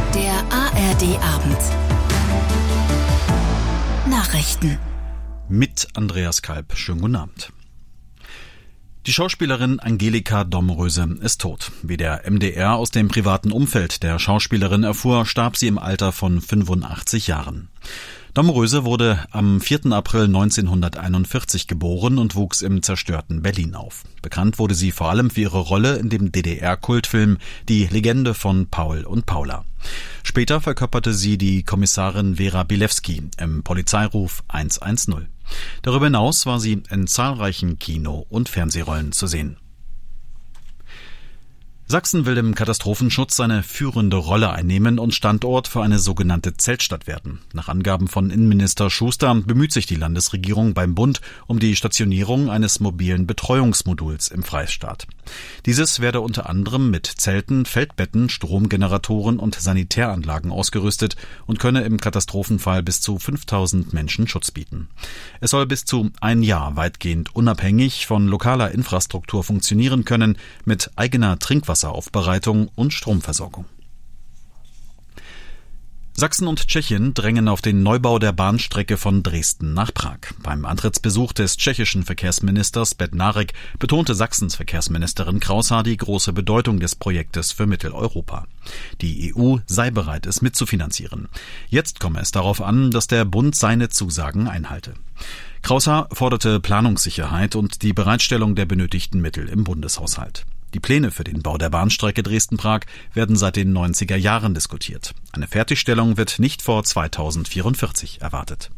Der ARD-Abend. Nachrichten. Mit Andreas Kalb. Schönen guten Abend. Die Schauspielerin Angelika Domröse ist tot. Wie der MDR aus dem privaten Umfeld der Schauspielerin erfuhr, starb sie im Alter von 85 Jahren. Domröse wurde am 4. April 1941 geboren und wuchs im zerstörten Berlin auf. Bekannt wurde sie vor allem für ihre Rolle in dem DDR-Kultfilm Die Legende von Paul und Paula. Später verkörperte sie die Kommissarin Vera Bilewski im Polizeiruf 110. Darüber hinaus war sie in zahlreichen Kino- und Fernsehrollen zu sehen. Sachsen will im Katastrophenschutz eine führende Rolle einnehmen und Standort für eine sogenannte Zeltstadt werden. Nach Angaben von Innenminister Schuster bemüht sich die Landesregierung beim Bund um die Stationierung eines mobilen Betreuungsmoduls im Freistaat. Dieses werde unter anderem mit Zelten, Feldbetten, Stromgeneratoren und Sanitäranlagen ausgerüstet und könne im Katastrophenfall bis zu 5000 Menschen Schutz bieten. Es soll bis zu ein Jahr weitgehend unabhängig von lokaler Infrastruktur funktionieren können, mit eigener Trinkwasseraufbereitung und Stromversorgung. Sachsen und Tschechien drängen auf den Neubau der Bahnstrecke von Dresden nach Prag. Beim Antrittsbesuch des tschechischen Verkehrsministers Bednarek betonte Sachsens Verkehrsministerin Kraushaar die große Bedeutung des Projektes für Mitteleuropa. Die EU sei bereit, es mitzufinanzieren. Jetzt komme es darauf an, dass der Bund seine Zusagen einhalte. Kraushaar forderte Planungssicherheit und die Bereitstellung der benötigten Mittel im Bundeshaushalt. Die Pläne für den Bau der Bahnstrecke Dresden-Prag werden seit den 90er Jahren diskutiert. Eine Fertigstellung wird nicht vor 2044 erwartet.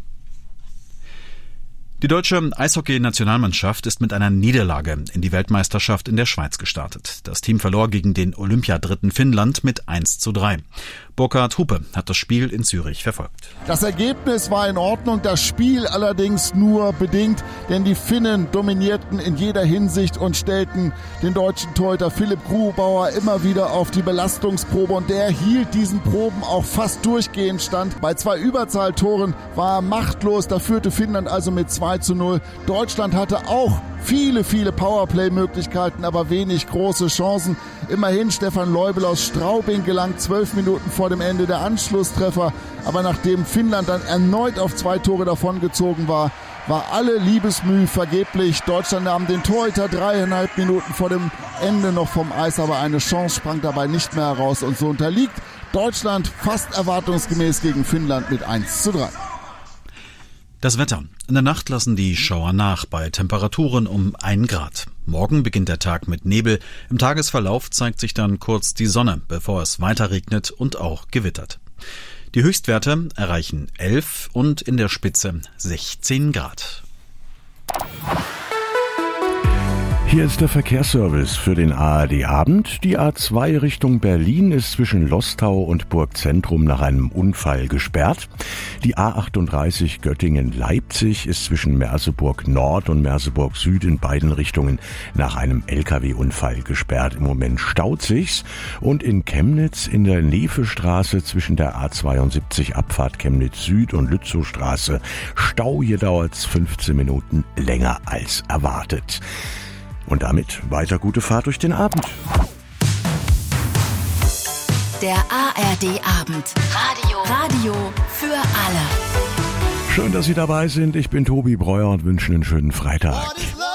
Die deutsche Eishockey-Nationalmannschaft ist mit einer Niederlage in die Weltmeisterschaft in der Schweiz gestartet. Das Team verlor gegen den Olympiadritten Finnland mit 1:3. Burkhard Hupe hat das Spiel in Zürich verfolgt. Das Ergebnis war in Ordnung, das Spiel allerdings nur bedingt, denn die Finnen dominierten in jeder Hinsicht und stellten den deutschen Torhüter Philipp Grubauer immer wieder auf die Belastungsprobe und der hielt diesen Proben auch fast durchgehend stand. Bei 2 Überzahltoren war er machtlos, da führte Finnland also mit 2:0. Deutschland hatte auch viele Powerplay-Möglichkeiten, aber wenig große Chancen. Immerhin Stefan Leubel aus Straubing gelang 12 Minuten vor dem Ende der Anschlusstreffer. Aber nachdem Finnland dann erneut auf 2 Tore davongezogen war, war alle Liebesmüh vergeblich. Deutschland nahm den Torhüter 3,5 Minuten vor dem Ende noch vom Eis, aber eine Chance sprang dabei nicht mehr heraus. Und so unterliegt Deutschland fast erwartungsgemäß gegen Finnland mit 1:3. Das Wetter. In der Nacht lassen die Schauer nach bei Temperaturen um 1 Grad. Morgen beginnt der Tag mit Nebel. Im Tagesverlauf zeigt sich dann kurz die Sonne, bevor es weiter regnet und auch gewittert. Die Höchstwerte erreichen 11 und in der Spitze 16 Grad. Hier ist der Verkehrsservice für den ARD-Abend. Die A2 Richtung Berlin ist zwischen Lostau und Burgzentrum nach einem Unfall gesperrt. Die A38 Göttingen-Leipzig ist zwischen Merseburg Nord und Merseburg Süd in beiden Richtungen nach einem LKW-Unfall gesperrt. Im Moment staut sich's. Und in Chemnitz in der Nefestraße zwischen der A72 Abfahrt Chemnitz Süd und Lützowstraße Stau. Hier dauert's 15 Minuten länger als erwartet. Und damit weiter gute Fahrt durch den Abend. Der ARD-Abend. Radio für alle. Schön, dass Sie dabei sind. Ich bin Tobi Breuer und wünsche einen schönen Freitag.